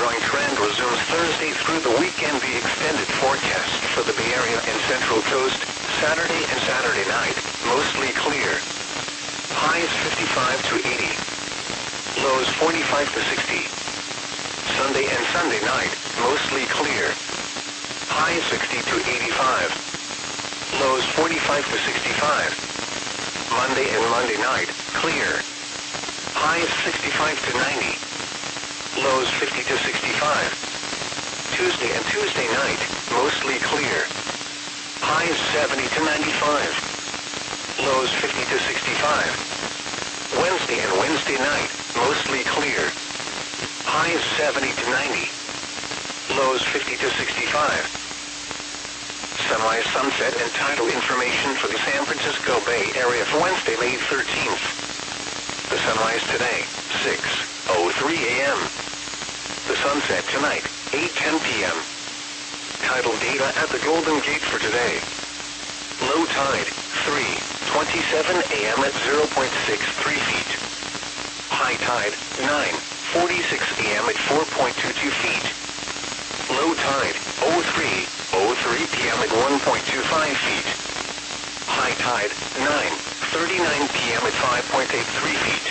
growing trend resumes Thursday through the weekend. The extended forecast for the Bay Area and Central Coast, Saturday and Saturday night, mostly clear. Highs 55 to 80. Lows 45 to 60. Sunday and Sunday night, mostly clear. Highs 60 to 85. Lows 45 to 65. Monday and Monday night, clear. Highs 65 to 90. Lows 50 to 65. Tuesday and Tuesday night, mostly clear. Highs 70 to 95. Lows 50 to 65. Wednesday and Wednesday night, mostly clear. Highs 70 to 90. Lows 50 to 65. Sunrise, sunset, and tidal information for the San Francisco Bay Area for Wednesday, May 13th. The sunrise today, 6:03 a.m. The sunset tonight, 8:10 p.m. Tidal data at the Golden Gate for today. Low tide, 3:27 a.m. at 0.63 feet. High tide, 9:46 a.m. at 4.22 feet. Low tide, 03:03 p.m. at 1.25 feet. High tide, 9:39 p.m. at 5.83 feet.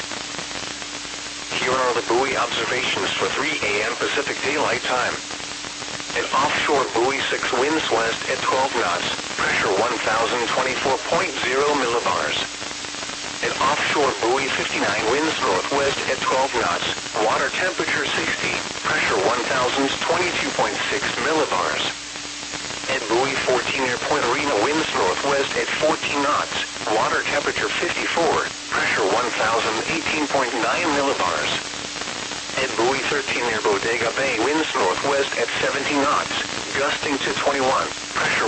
Here are the buoy observations for 3 a.m. Pacific Daylight Time. An offshore buoy 6 winds west at 12 knots, pressure 1,024.0 millibars. An offshore buoy 59 winds northwest at 12 knots, water temperature 60, pressure 1,022.6 millibars. At buoy 14 near Point Arena, winds northwest at 14 knots, water temperature 54, pressure 1,018.9 millibars. At buoy 13 near Bodega Bay, winds northwest at 17 knots, gusting to 21, pressure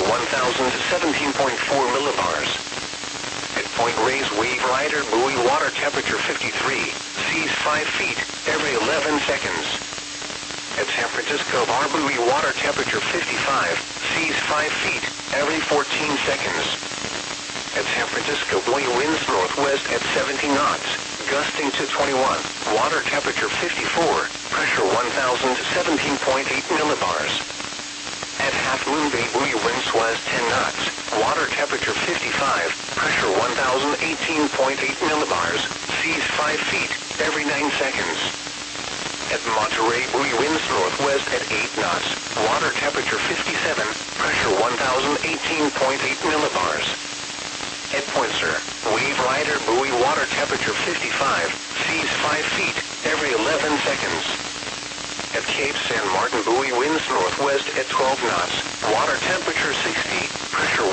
1,017.4 millibars. At Point Reyes Wave Rider buoy, water temperature 53, seas 5 feet every 11 seconds. At San Francisco Bar buoy, water temperature 55, seas 5 feet every 14 seconds. At San Francisco buoy, winds northwest at 17 knots, gusting to 21, water temperature 54, pressure 1,017.8 millibars. At Half Moon Bay buoy, winds west 10 knots, water temperature 55, pressure 1,018.8 millibars, seas 5 feet every 9 seconds. At Monterey buoy, winds northwest at 8 knots, water temperature 57, pressure 1,018.8 millibars. At Point Sur, Wave Rider buoy, water temperature 55, seas 5 feet every 11 seconds. At Cape San Martin buoy, winds northwest at 12 knots, water temperature 60, pressure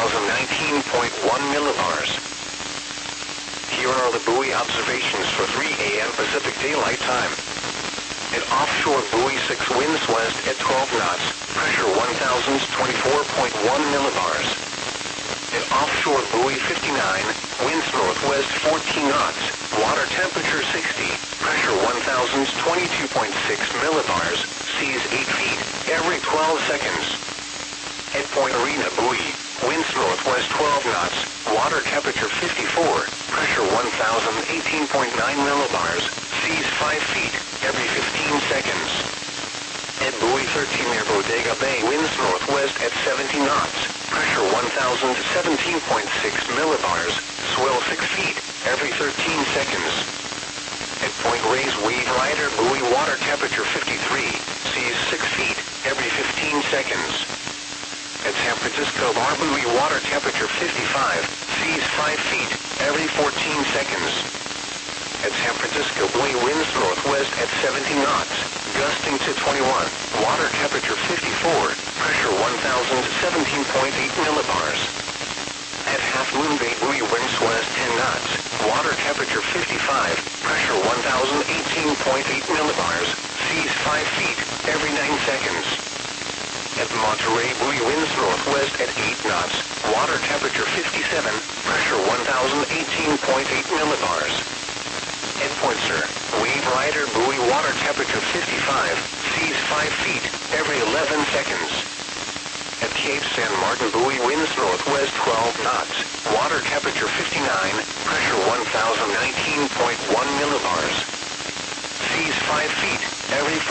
1,019.1 millibars. Here are the buoy observations for 3 a.m. Pacific Daylight Time. An offshore buoy 6 winds west at 12 knots, pressure 1,024.1 millibars. An offshore buoy 59, winds northwest 14 knots, water temperature 60, pressure 1,022.6 millibars, seas 8 feet every 12 seconds. At Point Arena buoy, winds northwest 12 knots, water temperature 54, pressure 1,018.9 millibars, seas 5 feet every 15 seconds. At buoy 13 near Bodega Bay, winds northwest at 17 knots, pressure 1,017.6 millibars, swell 6 feet every 13 seconds. At Point Reyes Wave Rider buoy, water temperature 53, seas 6 feet every 15 seconds. At San Francisco Bar buoy, water temperature 55, seas 5 feet every 14 seconds. At San Francisco buoy, winds northwest at 17 knots, gusting to 21, water temperature 54, pressure 1,017.8 millibars. At Half Moon Bay buoy, winds west 10 knots, water temperature 55, pressure 1,018.8 millibars, seas 5 feet every 9 seconds. At Monterey buoy, winds northwest at 8 knots, water temperature 57, pressure 1,018.8 millibars. At Point Sur, Wave Rider buoy, water temperature 55, seas 5 feet every 11 seconds. At Cape San Martin buoy, winds northwest 12 knots, water temperature 59, pressure 1,019.1 millibars. Seas 5 feet every